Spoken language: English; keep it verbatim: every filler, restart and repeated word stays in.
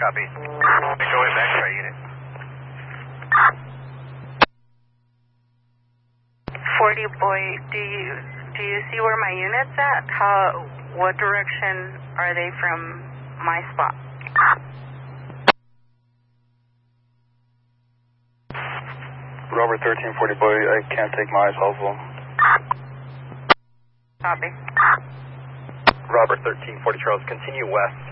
Copy. Show it back, try unit. forty boy, do you do you see where my unit's at? How, what direction are they from my spot? Robert thirteen forty boy, I can't take my eyes off of them. Copy. Robert thirteen forty Charles, continue west.